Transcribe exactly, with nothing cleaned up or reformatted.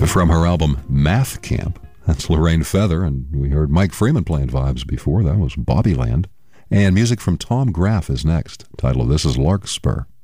From her album Math Camp, that's Lorraine Feather, and we heard Mike Freeman playing Vibes before. That was Bobbyland. And music from Tom Graff is next. The title of this is Larkspur.